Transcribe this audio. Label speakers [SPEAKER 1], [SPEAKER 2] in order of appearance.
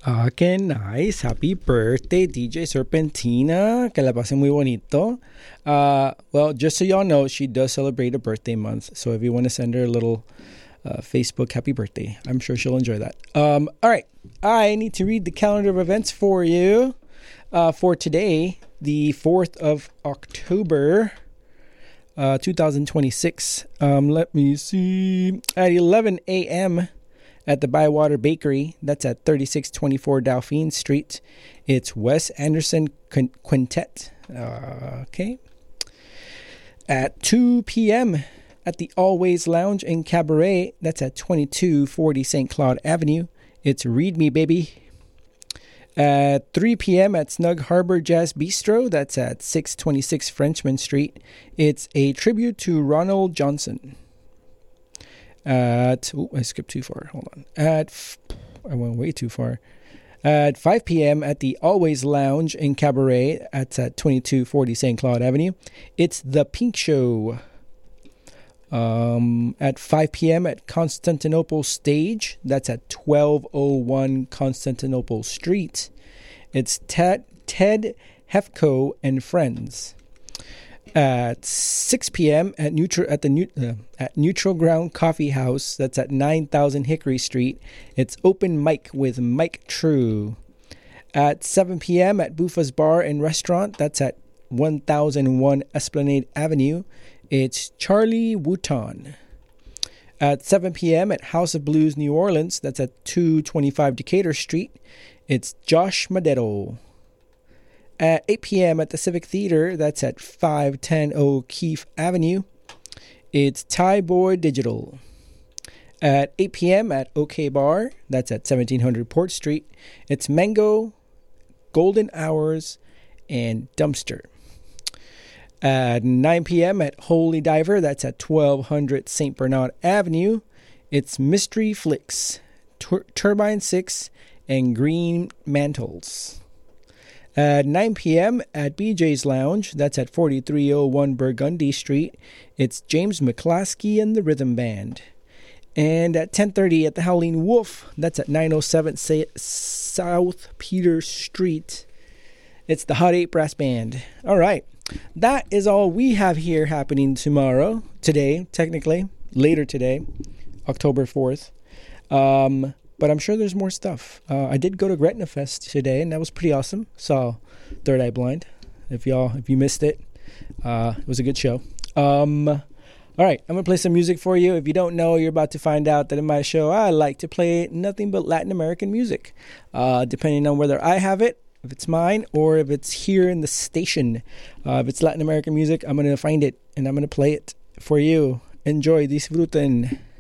[SPEAKER 1] Okay, nice. Happy birthday, DJ Serpentina. Que la pasen muy bonito. Well, just so y'all know, she does celebrate a birthday month. So if you want to send her a little Facebook happy birthday, I'm sure she'll enjoy that. All right. I need to read the calendar of events for you for today, the 4th of October, 2026. Let me see. At 11 a.m., at the Bywater Bakery, that's at 3624 Dauphine Street. It's Wes Anderson Quintet. Okay. At 2 p.m. at the Always Lounge and Cabaret, that's at 2240 St. Claude Avenue. It's Read Me Baby. At 3 p.m. at Snug Harbor Jazz Bistro, that's at 626 Frenchman Street. It's a tribute to Ronald Johnson. I skipped too far. Hold on. I went way too far. At 5 p.m. at the Always Lounge and Cabaret, that's at 2240 St. Claude Avenue. It's The Pink Show. At 5 p.m. at Constantinople Stage, that's at 1201 Constantinople Street. It's Ted Hefko and Friends. At 6 p.m. at Neutral Ground Coffee House, that's at 9000 Hickory Street. It's Open Mic with Mike True. At 7 p.m. at Buffa's Bar and Restaurant, that's at 1001 Esplanade Avenue. It's Charlie Wooton. At 7 p.m. at House of Blues New Orleans, that's at 225 Decatur Street. It's Josh Madero. At 8 p.m. at the Civic Theater, that's at 510 O'Keefe Avenue. It's Thai Boy Digital. At 8 p.m. at OK Bar, that's at 1700 Port Street. It's Mango, Golden Hours, and Dumpster. At 9 p.m. at Holy Diver, that's at 1200 St. Bernard Avenue. It's Mystery Flicks, Turbine 6, and Green Mantles. At 9 p.m. at BJ's Lounge, that's at 4301 Burgundy Street. It's James McClaskey and the Rhythm Band. And at 10:30 at the Howling Wolf, that's at 907 South Peter Street. It's the Hot 8 Brass Band. All right. That is all we have here happening today, technically, later today, October 4th. But I'm sure there's more stuff. I did go to Gretna Fest today, and that was pretty awesome. Saw Third Eye Blind. If you missed it, it was a good show. All right, I'm going to play some music for you. If you don't know, you're about to find out that in my show, I like to play nothing but Latin American music, depending on whether I have it, if it's mine, or if it's here in the station. If it's Latin American music, I'm going to find it, and I'm going to play it for you. Enjoy, disfruten.